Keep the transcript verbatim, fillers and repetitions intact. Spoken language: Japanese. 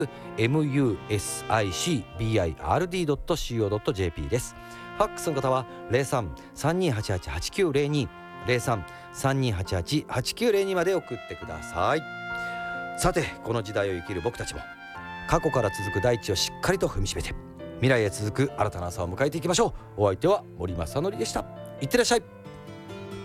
エムユーエスアイシービーアイアールディードットシーオードットジェーピー です。ファックスの方は ゼロさん さんにーはちはち はちきゅうゼロに ゼロさん さんにーはちはち はちきゅうゼロにまで送ってください。さて、この時代を生きる僕たちも過去から続く大地をしっかりと踏みしめて未来へ続く新たな朝を迎えていきましょう。お相手は森正則でした。いってらっしゃい。